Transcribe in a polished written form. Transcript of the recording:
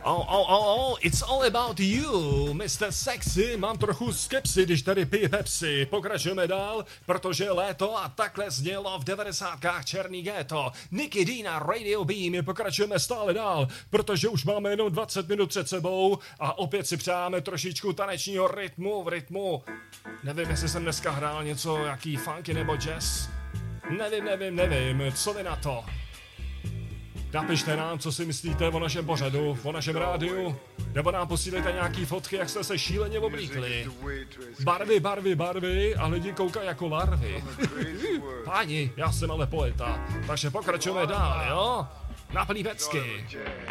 It's all about you, Mr. Sexy. Mám trochu skepsy, když tady pije Pepsi. Pokračujeme dál, protože léto a takhle znělo v 90kách Černý ghetto. Nicky D na Radio Beam. Pokračujeme stále dál, protože už máme jenom 20 minut před sebou a opět si přáme trošičku tanečního rytmu v rytmu. Nevím, jestli jsem dneska hrál něco, jaký funky nebo jazz. Nevím, co vy na to? Napište nám, co si myslíte o našem pořadu, o našem rádiu, nebo nám posílejte nějaký fotky, jak jste se šíleně oblíkli. Barvy a lidi koukají jako larvy. Páni, já jsem ale poeta, takže pokračujeme dál, jo? Na plný pecky.